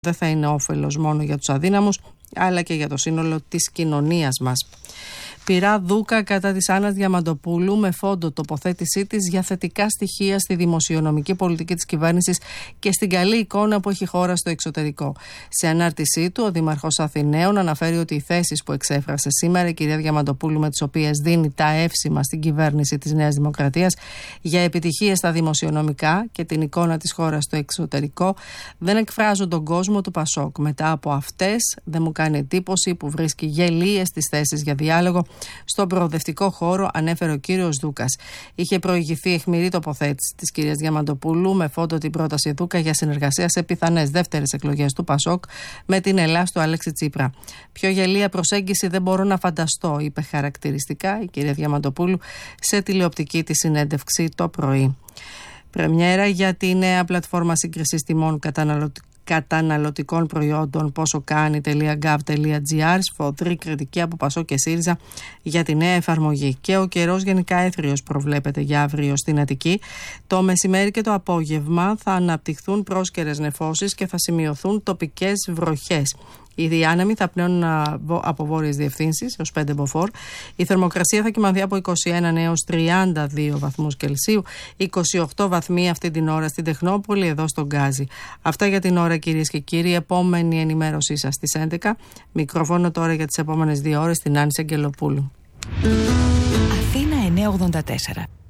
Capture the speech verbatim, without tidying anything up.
δεν θα είναι όφελος μόνο για τους αδύναμους, αλλά και για το σύνολο της κοινωνίας μας. Πειρά Δούκα κατά της Άννας Διαμαντοπούλου, με φόντο τοποθέτησή της για θετικά στοιχεία στη δημοσιονομική πολιτική της κυβέρνησης και στην καλή εικόνα που έχει χώρα στο εξωτερικό. Σε ανάρτησή του, ο Δήμαρχος Αθηναίων αναφέρει ότι οι θέσεις που εξέφρασε σήμερα η κυρία Διαμαντοπούλου, με τις οποίες δίνει τα εύσημα στην κυβέρνηση της Νέας Δημοκρατίας για επιτυχίες στα δημοσιονομικά και την εικόνα της χώρας στο εξωτερικό, δεν εκφράζουν τον κόσμο του Πασόκ. Μετά από αυτές, δεν μου κάνει εντύπωση που βρίσκει γελίες τις θέσεις για διάλογο στον προοδευτικό χώρο, ανέφερε ο κύριος Δούκας. Είχε προηγηθεί αιχμηρή τοποθέτηση της κυρίας Διαμαντοπούλου με φόντο την πρόταση Δούκα για συνεργασία σε πιθανές δεύτερες εκλογές του Πασόκ με την Ελλάς του Αλέξη Τσίπρα. Πιο γελία προσέγγιση δεν μπορώ να φανταστώ, είπε χαρακτηριστικά η κυρία Διαμαντοπούλου σε τηλεοπτική τη συνέντευξη το πρωί. Πρεμιέρα για τη νέα πλατφόρμα σύγκρισης τιμών καταναλωτικών. καταναλωτικών προϊόντων ποσοκάνη.gov.gr, σφοδρή κριτική από Πασόκ και ΣΥΡΙΖΑ για τη νέα εφαρμογή. Και ο καιρός γενικά έθριος προβλέπεται για αύριο στην Αττική. Το μεσημέρι και το απόγευμα θα αναπτυχθούν πρόσκαιρες νεφώσεις και θα σημειωθούν τοπικές βροχές. Οι διάνεμοι θα πνέουν από βόρειες διευθύνσεις έως πέντε μποφόρ. Η θερμοκρασία θα κυμανθεί από είκοσι ένα έως τριάντα δύο βαθμούς Κελσίου, είκοσι οκτώ βαθμοί αυτή την ώρα στην Τεχνόπολη, εδώ στον Γκάζι. Αυτά για την ώρα, κυρίες και κύριοι. Επόμενη ενημέρωσή σας στις έντεκα. Μικρόφωνο τώρα για τις επόμενες δύο ώρες στην Άννη Αγγελοπούλου. Αθήνα εννιακόσια ογδόντα τέσσερα.